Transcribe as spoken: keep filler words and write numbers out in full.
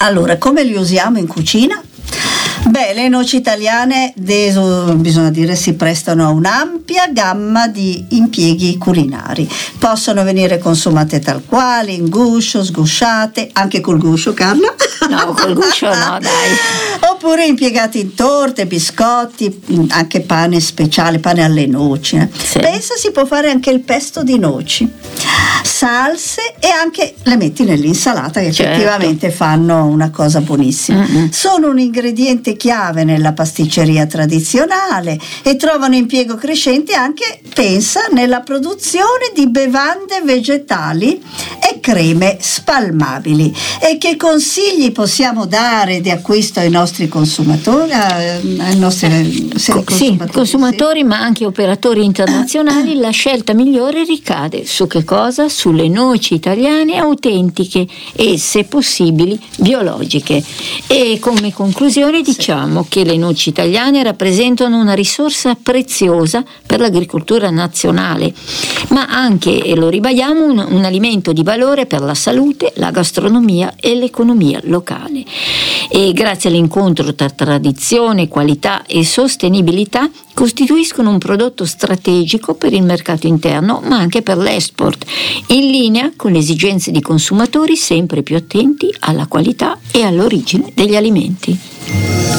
Allora, come li usiamo in cucina? Beh, le noci italiane, de- bisogna dire, si prestano a un'ampia gamma di impieghi culinari. Possono venire consumate tal quali, in guscio, sgusciate, anche col guscio, Carla? No, col guscio no, dai. Oppure impiegati in torte, biscotti, anche pane speciale, pane alle noci. Eh. Sì. Pensa, si può fare anche il pesto di noci, salse, e anche le metti nell'insalata, che Certo. effettivamente fanno una cosa buonissima. Mm-hmm. Sono un ingrediente chiave nella pasticceria tradizionale e trovano impiego crescente anche, pensa, nella produzione di bevande vegetali e creme spalmabili. E che consigli possiamo dare di acquisto ai nostri consumatori, ai nostri sì, Co- consumatori, sì, consumatori sì. ma anche operatori internazionali? La scelta migliore ricade su che cosa? Sulle noci italiane autentiche e, se possibili, biologiche. E come conclusione diciamo che le noci italiane rappresentano una risorsa preziosa per l'agricoltura nazionale, ma anche, e lo ribadiamo, un, un alimento di valore per la salute, la gastronomia e l'economia locale. E grazie all'incontro tra tradizione, qualità e sostenibilità costituiscono un prodotto strategico per il mercato interno, ma anche per l'export, in linea con le esigenze di consumatori sempre più attenti alla qualità e all'origine degli alimenti.